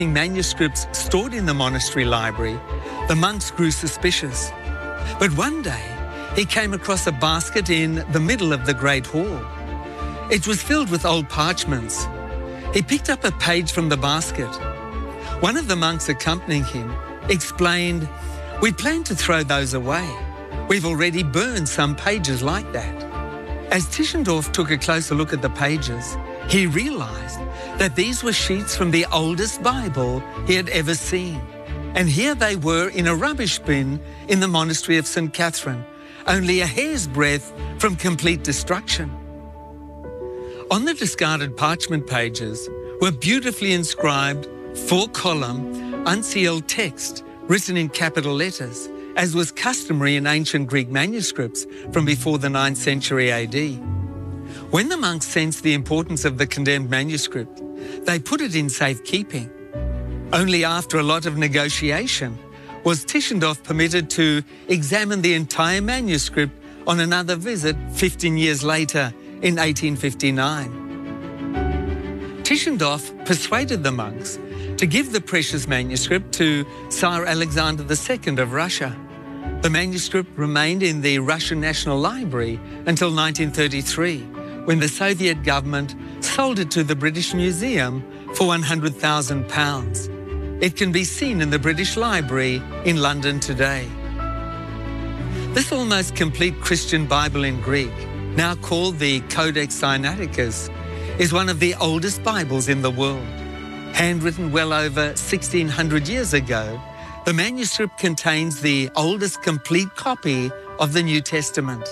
manuscripts stored in the monastery library, the monks grew suspicious. But one day, he came across a basket in the middle of the Great Hall. It was filled with old parchments. He picked up a page from the basket. One of the monks accompanying him explained, "We plan to throw those away. We've already burned some pages like that." As Tischendorf took a closer look at the pages, he realised that these were sheets from the oldest Bible he had ever seen. And here they were in a rubbish bin in the monastery of St. Catherine, only a hair's breadth from complete destruction. On the discarded parchment pages were beautifully inscribed 4-column, unsealed text written in capital letters, as was customary in ancient Greek manuscripts from before the 9th century AD. When the monks sensed the importance of the condemned manuscript, they put it in safekeeping. Only after a lot of negotiation was Tischendorf permitted to examine the entire manuscript on another visit 15 years later in 1859. Tischendorf persuaded the monks to give the precious manuscript to Tsar Alexander II of Russia. The manuscript remained in the Russian National Library until 1933, when the Soviet government sold it to the British Museum for £100,000. It can be seen in the British Library in London today. This almost complete Christian Bible in Greek, now called the Codex Sinaiticus, is one of the oldest Bibles in the world. Handwritten well over 1600 years ago, the manuscript contains the oldest complete copy of the New Testament.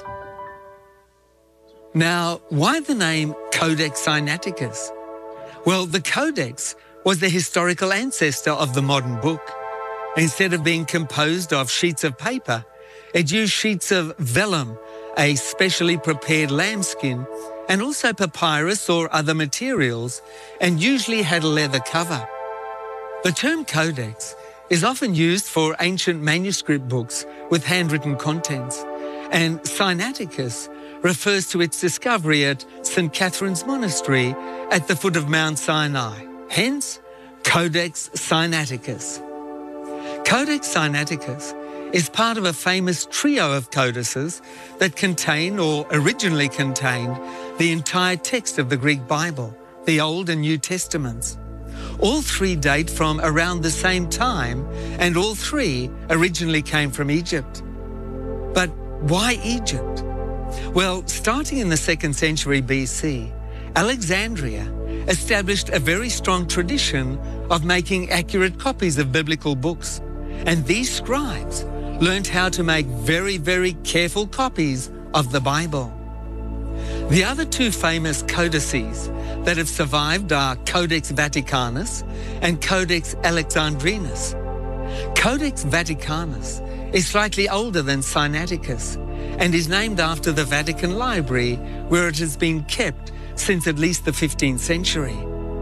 Now, why the name Codex Sinaiticus? Well, the Codex was the historical ancestor of the modern book. Instead of being composed of sheets of paper, it used sheets of vellum, a specially prepared lambskin, and also papyrus or other materials, and usually had a leather cover. The term codex is often used for ancient manuscript books with handwritten contents, and Sinaiticus refers to its discovery at St. Catherine's Monastery at the foot of Mount Sinai. Hence, Codex Sinaiticus. Codex Sinaiticus is part of a famous trio of codices that contain or originally contained the entire text of the Greek Bible, the Old and New Testaments. All three date from around the same time, and all three originally came from Egypt. But why Egypt? Well, starting in the 2nd century BC, Alexandria established a very strong tradition of making accurate copies of biblical books, and these scribes learned how to make very, very careful copies of the Bible. The other two famous codices that have survived are Codex Vaticanus and Codex Alexandrinus. Codex Vaticanus is slightly older than Sinaiticus and is named after the Vatican Library, where it has been kept since at least the 15th century.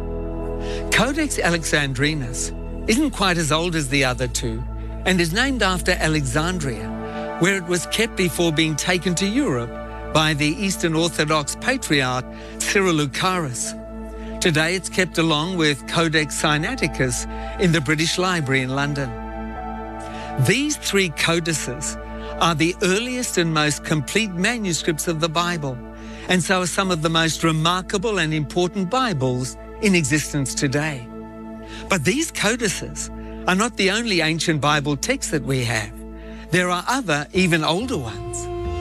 Codex Alexandrinus isn't quite as old as the other two and is named after Alexandria, where it was kept before being taken to Europe by the Eastern Orthodox Patriarch Cyril Lucaris. Today it's kept along with Codex Sinaiticus in the British Library in London. These three codices are the earliest and most complete manuscripts of the Bible, and so are some of the most remarkable and important Bibles in existence today. But these codices are not the only ancient Bible texts that we have. There are other, even older ones.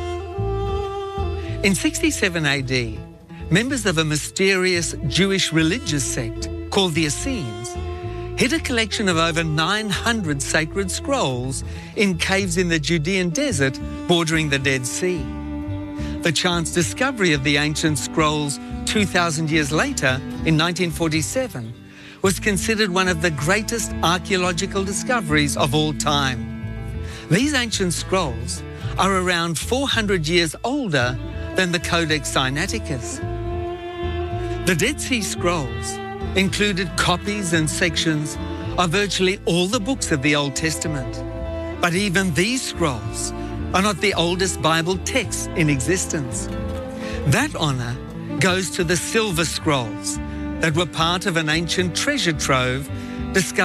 In 67 AD, members of a mysterious Jewish religious sect called the Essenes hid a collection of over 900 sacred scrolls in caves in the Judean desert bordering the Dead Sea. The chance discovery of the ancient scrolls 2,000 years later, in 1947, was considered one of the greatest archaeological discoveries of all time. These ancient scrolls are around 400 years older than the Codex Sinaiticus. The Dead Sea Scrolls included copies and sections of virtually all the books of the Old Testament. But even these scrolls are not the oldest Bible texts in existence. That honor goes to the Silver Scrolls that were part of an ancient treasure trove discovered